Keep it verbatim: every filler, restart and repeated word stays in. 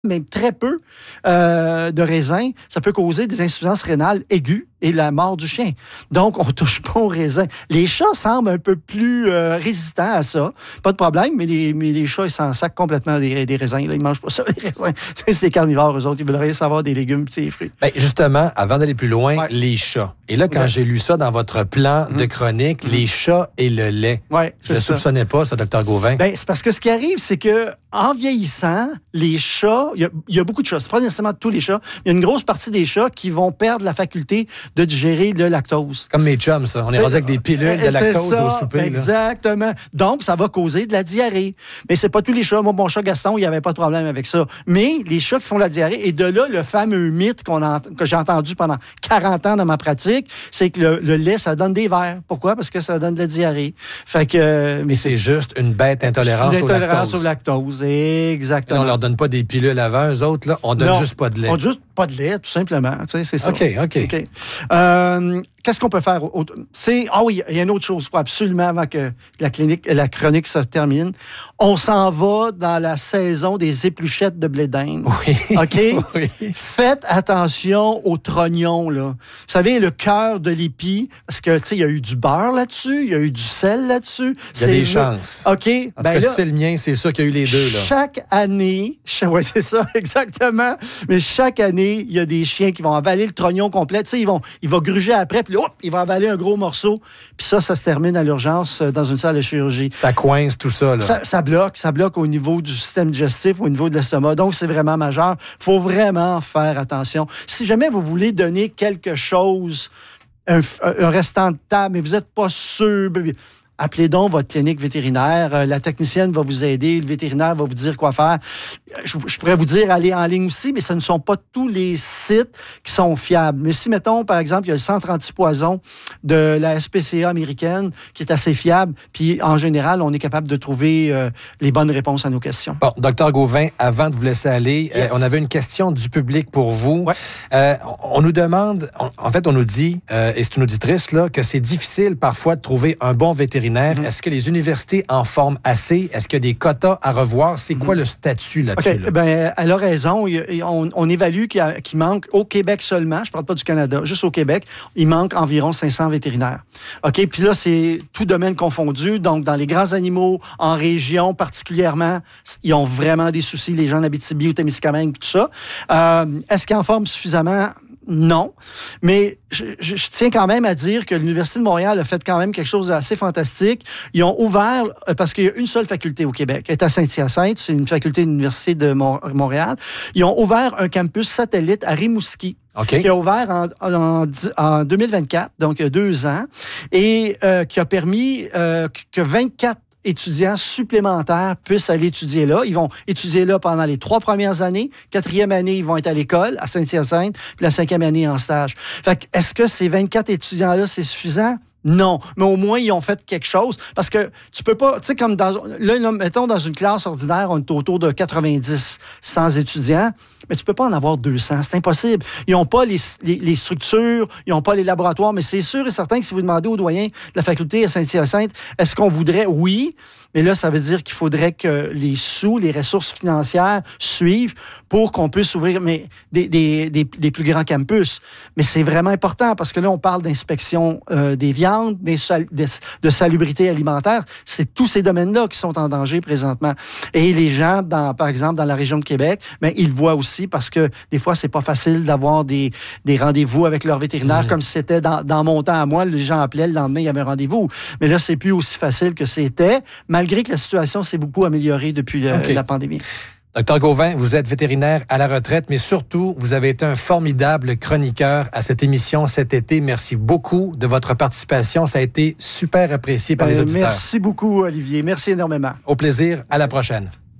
même très peu euh, de raisin, ça peut causer des insuffisances rénales aiguës et la mort du chien. Donc, on ne touche pas au raisin. Les chats semblent un peu plus euh, résistants à ça. Pas de problème, mais les, mais les chats, ils s'en sacent complètement des, des raisins. Là, ils ne mangent pas ça, les raisins. C'est des carnivores, eux autres. Ils veulent rien savoir des légumes et des fruits. Ben, justement, avant d'aller plus loin, ouais. les chats. Et là, quand ouais. j'ai lu ça dans votre plan mmh. de chronique, mmh. les chats et le lait, ouais, je ne soupçonnais pas ça, docteur Gauvin. Ben, c'est parce que ce qui arrive, c'est que en vieillissant, les chats, il y, y a beaucoup de chats, c'est pas nécessairement tous les chats, il y a une grosse partie des chats qui vont perdre la faculté de digérer le lactose. Comme mes chums, ça. On est rendu avec des pilules de lactose ça, au souper. Exactement. Là. Donc, ça va causer de la diarrhée. Mais c'est pas tous les chats. Moi, mon chat Gaston, il n'y avait pas de problème avec ça. Mais les chats qui font la diarrhée, et de là, le fameux mythe qu'on a, que j'ai entendu pendant quarante ans dans ma pratique, c'est que le, le lait, ça donne des vers. Pourquoi? Parce que ça donne de la diarrhée. Fait que, mais c'est, c'est juste une bête intolérance une au lactose. Intolérance au lactose, exactement. Et on leur donne pas des pilules avant, eux autres, là. On donne non, juste pas de lait. On donne juste pas de lait, tout simplement. Tu sais, c'est ça. OK, OK. okay. Euh, qu'est-ce qu'on peut faire? C'est, ah oui, il y a une autre chose, il faut absolument, avant que la, clinique, la chronique se termine, on s'en va dans la saison des épluchettes de blé d'Inde. Oui. OK? Oui. Faites attention aux trognons, là. Vous savez, le cœur de l'épi, parce que, tu sais, il y a eu du beurre là-dessus, il y a eu du sel là-dessus. Il y a des chances. OK. En tout ben cas, là, c'est le mien, c'est sûr qu'il y a eu les deux, là. Chaque année, oui, c'est ça, exactement. Mais chaque année, il y a des chiens qui vont avaler le trognon complet. Tu sais, ils vont, il va gruger après, puis hop, il va avaler un gros morceau. Puis ça, ça se termine à l'urgence dans une salle de chirurgie. Ça coince tout ça, là. Ça, ça bloque, ça bloque au niveau du système digestif, au niveau de l'estomac. Donc, c'est vraiment majeur. Il faut vraiment faire attention. Si jamais vous voulez donner quelque chose, un, un restant de table, mais vous n'êtes pas sûr... Appelez donc votre clinique vétérinaire. La technicienne va vous aider. Le vétérinaire va vous dire quoi faire. Je, je pourrais vous dire aller en ligne aussi, mais ce ne sont pas tous les sites qui sont fiables. Mais si, mettons, par exemple, il y a le centre antipoison de la S P C A américaine qui est assez fiable, puis en général, on est capable de trouver euh, les bonnes réponses à nos questions. Bon, docteur Gauvin, avant de vous laisser aller, yes. euh, on avait une question du public pour vous. Ouais. Euh, on, on nous demande, on, en fait, on nous dit, euh, et c'est une auditrice, là, que c'est difficile parfois de trouver un bon vétérinaire. Mmh. Est-ce que les universités en forment assez? Est-ce qu'il y a des quotas à revoir? C'est quoi mmh. le statut là-dessus? Okay. Là? Ben, elle a raison. On, on évalue qu'il, a, qu'il manque au Québec seulement, je ne parle pas du Canada, juste au Québec, il manque environ cinq cents vétérinaires. OK? Puis là, c'est tout domaine confondu. Donc, dans les grands animaux, en région particulièrement, ils ont vraiment des soucis, les gens d'Abitibi ou Témiscamingue, tout ça. Euh, est-ce qu'ils en forment suffisamment? Non, mais je, je, je tiens quand même à dire que l'Université de Montréal a fait quand même quelque chose d'assez fantastique. Ils ont ouvert, parce qu'il y a une seule faculté au Québec, elle est à Saint-Hyacinthe, c'est une faculté de l'Université de Montréal. Ils ont ouvert un campus satellite à Rimouski. Okay. Qui a ouvert en, en, en deux mille vingt-quatre, donc il y a deux ans, et euh, qui a permis euh, que vingt-quatre étudiants supplémentaires puissent aller étudier là. Ils vont étudier là pendant les trois premières années. Quatrième année, ils vont être à l'école, à Saint-Hyacinthe, puis la cinquième année en stage. Fait que, est-ce que ces vingt-quatre étudiants-là, c'est suffisant? Non, mais au moins, ils ont fait quelque chose. Parce que tu peux pas, tu sais, comme dans, là, là, mettons, dans une classe ordinaire, on est autour de quatre-vingt-dix, cent étudiants, mais tu peux pas en avoir deux cents, c'est impossible. Ils n'ont pas les, les, les structures, ils n'ont pas les laboratoires, mais c'est sûr et certain que si vous demandez aux doyens de la faculté à Saint-Hyacinthe, est-ce qu'on voudrait? Oui, mais là, ça veut dire qu'il faudrait que les sous, les ressources financières suivent pour qu'on puisse ouvrir mais, des, des, des, des plus grands campus. Mais c'est vraiment important parce que là, on parle d'inspection euh, des viandes, des, de, de salubrité alimentaire. C'est tous ces domaines-là qui sont en danger présentement. Et les gens, dans, par exemple, dans la région de Québec, ben, ils le voient aussi parce que des fois, c'est pas facile d'avoir des, des rendez-vous avec leur vétérinaire mmh. comme c'était dans, dans mon temps à moi. Les gens appelaient, le lendemain, il y avait un rendez-vous. Mais là, c'est plus aussi facile que c'était, malgré que la situation s'est beaucoup améliorée depuis le, okay. la pandémie. Docteur Gauvin, vous êtes vétérinaire à la retraite, mais surtout, vous avez été un formidable chroniqueur à cette émission cet été. Merci beaucoup de votre participation. Ça a été super apprécié par ben, les auditeurs. Merci beaucoup, Olivier. Merci énormément. Au plaisir. À la prochaine.